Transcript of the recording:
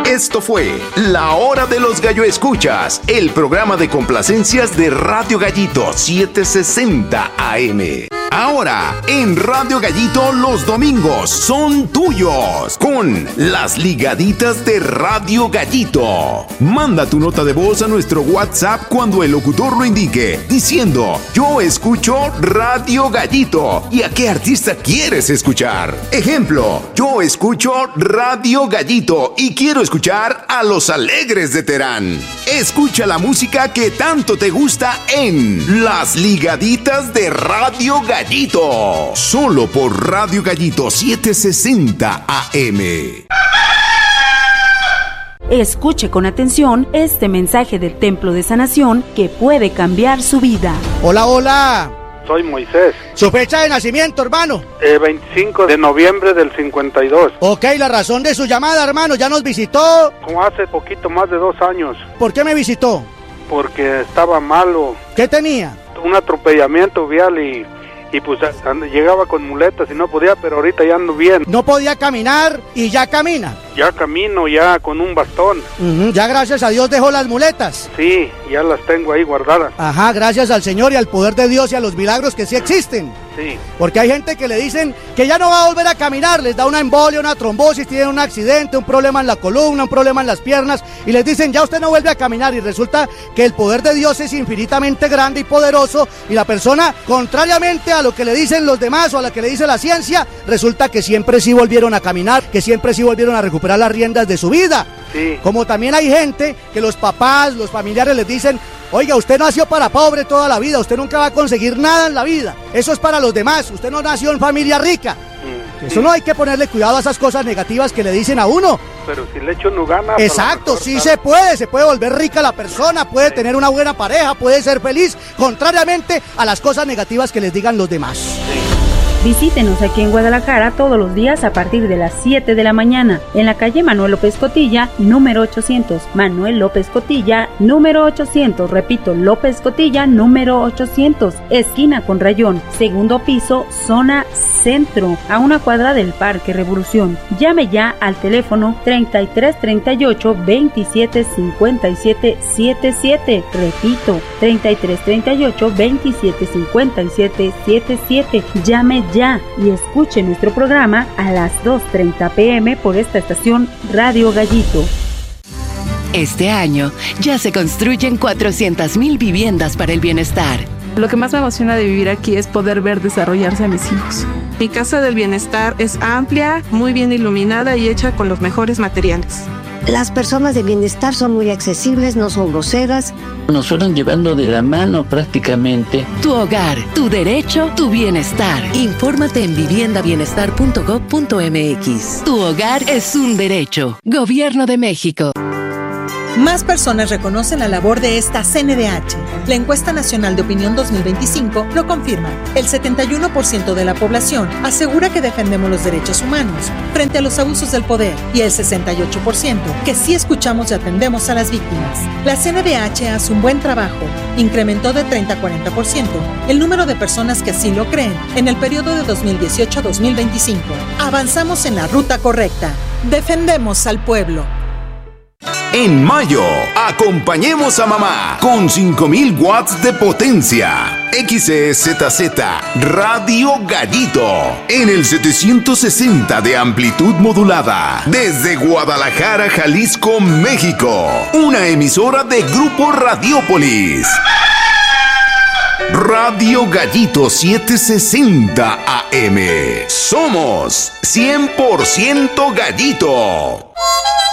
Esto fue La Hora de los Gallo Escuchas, el programa de complacencias de Radio Gallito 760 AM. Ahora, en Radio Gallito los domingos son tuyos, con las ligaditas de Radio Gallito. Manda tu nota de voz a nuestro WhatsApp cuando el locutor lo indique, diciendo: yo escucho Radio Gallito. ¿Y a qué artista quieres escuchar? Ejemplo: yo escucho Radio Gallito y quiero escuchar a Los Alegres de Terán. Escucha la música que tanto te gusta en Las Ligaditas de Radio Gallito, solo por Radio Gallito 760 AM. Escuche con atención este mensaje del Templo de Sanación que puede cambiar su vida. Hola, hola. Soy Moisés. ¿Su fecha de nacimiento, hermano? 25 de noviembre del 52. Ok, la razón de su llamada, hermano, ¿ya nos visitó? Como hace poquito más de 2 años. ¿Por qué me visitó? Porque estaba malo. ¿Qué tenía? Un atropellamiento vial y pues llegaba con muletas y no podía, pero ahorita ya ando bien. No podía caminar y ya camina. Ya camino, ya con un bastón. Ya gracias a Dios dejó las muletas. Sí, ya las tengo ahí guardadas. Ajá, gracias al Señor y al poder de Dios y a los milagros que sí existen. Sí. Porque hay gente que le dicen que ya no va a volver a caminar, les da una embolia, una trombosis, tienen un accidente, un problema en la columna, un problema en las piernas y les dicen ya usted no vuelve a caminar, y resulta que el poder de Dios es infinitamente grande y poderoso y la persona, contrariamente a lo que le dicen los demás o a lo que le dice la ciencia, resulta que siempre sí volvieron a caminar, que siempre sí volvieron a recuperar las riendas de su vida. Sí. Como también hay gente que los papás, los familiares les dicen: oiga, usted nació para pobre toda la vida, usted nunca va a conseguir nada en la vida. Eso es para los demás, usted no nació en familia rica. Eso no hay que ponerle cuidado a esas cosas negativas que le dicen a uno. Pero si le echo no gana. Exacto, sí se puede volver rica la persona, puede tener una buena pareja, puede ser feliz, contrariamente a las cosas negativas que les digan los demás. Visítenos aquí en Guadalajara todos los días a partir de las 7 de la mañana, en la calle Manuel López Cotilla, número 800. Manuel López Cotilla, número 800. Repito, López Cotilla, número 800. Esquina con Rayón, segundo piso, zona centro, a una cuadra del Parque Revolución. Llame ya al teléfono 3338 27 57 77. Repito, 3338 27 57 77. Llame ya y escuche nuestro programa a las 2:30 p.m. por esta estación Radio Gallito. Este año ya se construyen 400,000 viviendas para el bienestar. Lo que más me emociona de vivir aquí es poder ver desarrollarse a mis hijos. Mi casa del bienestar es amplia, muy bien iluminada y hecha con los mejores materiales. Las personas de bienestar son muy accesibles, no son groseras. Nos fueron llevando de la mano prácticamente. Tu hogar, tu derecho, tu bienestar. Infórmate en viviendabienestar.gov.mx. Tu hogar es un derecho. Gobierno de México. Más personas reconocen la labor de esta CNDH. La encuesta nacional de opinión 2025 lo confirma. El 71% de la población asegura que defendemos los derechos humanos frente a los abusos del poder y el 68% que sí escuchamos y atendemos a las víctimas. La CNDH hace un buen trabajo. Incrementó de 30 a 40% el número de personas que así lo creen en el periodo de 2018 a 2025. Avanzamos en la ruta correcta. Defendemos al pueblo. En mayo, acompañemos a mamá con 5,000 watts de potencia. XEZZ Radio Gallito en el 760 de amplitud modulada desde Guadalajara, Jalisco, México. Una emisora de Grupo Radiópolis. Radio Gallito 760 AM. Somos 100% Gallito.